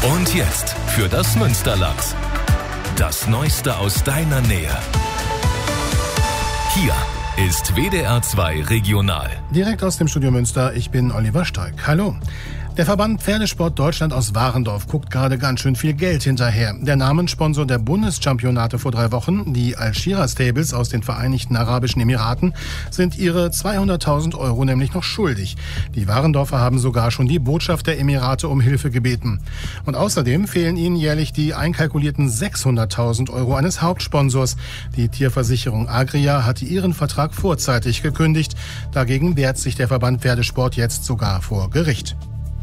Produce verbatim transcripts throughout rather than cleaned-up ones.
Und jetzt für das Münsterland. Das Neueste aus deiner Nähe. Hier ist W D R zwei Regional. Direkt aus dem Studio Münster, ich bin Oliver Steig. Hallo. Der Verband Pferdesport Deutschland aus Warendorf guckt gerade ganz schön viel Geld hinterher. Der Namenssponsor der Bundeschampionate vor drei Wochen, die Al-Shira Stables aus den Vereinigten Arabischen Emiraten, sind ihre zweihunderttausend Euro nämlich noch schuldig. Die Warendorfer haben sogar schon die Botschaft der Emirate um Hilfe gebeten. Und außerdem fehlen ihnen jährlich die einkalkulierten sechshunderttausend Euro eines Hauptsponsors. Die Tierversicherung Agria hatte ihren Vertrag vorzeitig gekündigt. Dagegen wehrt sich der Verband Pferdesport jetzt sogar vor Gericht.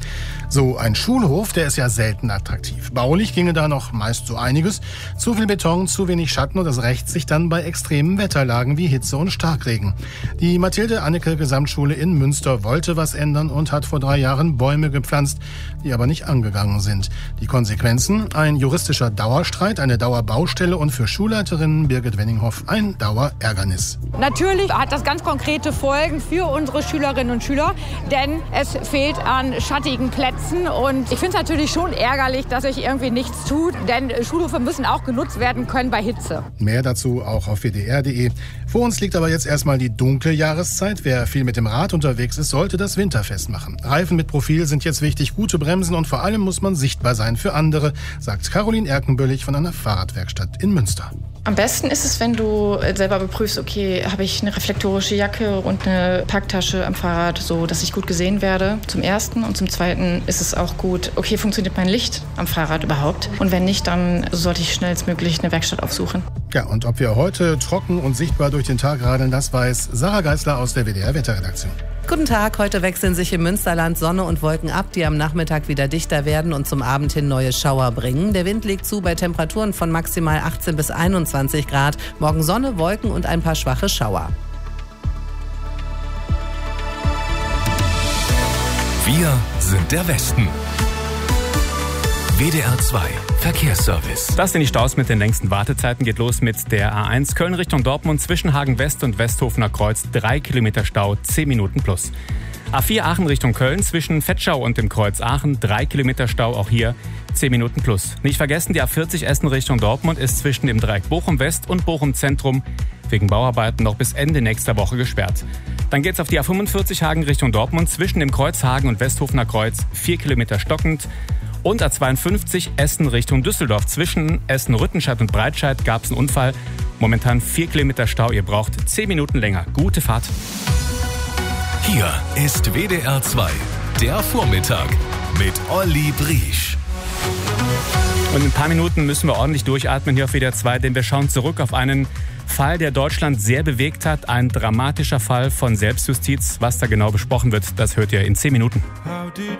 So, ein Schulhof, der ist ja selten attraktiv. Baulich ginge da noch meist so einiges. Zu viel Beton, zu wenig Schatten und das rächt sich dann bei extremen Wetterlagen wie Hitze und Starkregen. Die Mathilde-Anneke-Gesamtschule in Münster wollte was ändern und hat vor drei Jahren Bäume gepflanzt, die aber nicht angegangen sind. Die Konsequenzen? Ein juristischer Dauerstreit, eine Dauerbaustelle und für Schulleiterin Birgit Wenninghoff ein Dauerärgernis. Natürlich hat das ganz konkrete Folgen für unsere Schülerinnen und Schüler, denn es fehlt an schattigen Plätzen. Und ich finde es natürlich schon ärgerlich, dass sich irgendwie nichts tut, denn Schulhöfe müssen auch genutzt werden können bei Hitze. Mehr dazu auch auf w d r punkt d e. Vor uns liegt aber jetzt erstmal die dunkle Jahreszeit. Wer viel mit dem Rad unterwegs ist, sollte das winterfest machen. Reifen mit Profil sind jetzt wichtig, gute Bremsen und vor allem muss man sichtbar sein für andere, sagt Caroline Erkenbüllig von einer Fahrradwerkstatt in Münster. Am besten ist es, wenn du selber überprüfst, okay, habe ich eine reflektorische Jacke und eine Packtasche am Fahrrad, so dass ich gut gesehen werde, zum Ersten. Und zum Zweiten ist es auch gut, okay, funktioniert mein Licht am Fahrrad überhaupt? Und wenn nicht, dann sollte ich schnellstmöglich eine Werkstatt aufsuchen. Ja, und ob wir heute trocken und sichtbar durch den Tag radeln, das weiß Sarah Geisler aus der W D R-Wetterredaktion. Guten Tag, heute wechseln sich im Münsterland Sonne und Wolken ab, die am Nachmittag wieder dichter werden und zum Abend hin neue Schauer bringen. Der Wind legt zu bei Temperaturen von maximal achtzehn bis einundzwanzig Grad. Morgen Sonne, Wolken und ein paar schwache Schauer. Wir sind der Westen. W D R zwei Verkehrsservice. Das sind die Staus mit den längsten Wartezeiten. Geht los mit der A eins Köln Richtung Dortmund zwischen Hagen West und Westhofener Kreuz. Drei Kilometer Stau, zehn Minuten plus. A vier Aachen Richtung Köln zwischen Vetschau und dem Kreuz Aachen. Drei Kilometer Stau, auch hier zehn Minuten plus. Nicht vergessen, die A vierzig Essen Richtung Dortmund ist zwischen dem Dreieck Bochum West und Bochum Zentrum wegen Bauarbeiten noch bis Ende nächster Woche gesperrt. Dann geht's auf die A fünfundvierzig Hagen Richtung Dortmund zwischen dem Kreuz Hagen und Westhofener Kreuz. Vier Kilometer stockend. Und A zweiundfünfzig Essen Richtung Düsseldorf. Zwischen Essen-Rüttenscheid und Breitscheid gab es einen Unfall. Momentan vier Kilometer Stau. Ihr braucht zehn Minuten länger. Gute Fahrt. Hier ist W D R zwei, der Vormittag mit Olli Briesch. Und in ein paar Minuten müssen wir ordentlich durchatmen hier auf W D R zwei, denn wir schauen zurück auf einen Fall, der Deutschland sehr bewegt hat. Ein dramatischer Fall von Selbstjustiz. Was da genau besprochen wird, das hört ihr in zehn Minuten. How did